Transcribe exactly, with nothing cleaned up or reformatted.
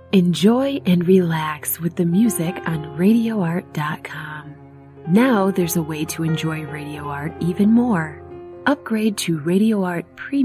Enjoy and relax with the music on radio art dot com. Now there's a way to enjoy Radio Art even more. Upgrade to Radio Art Premium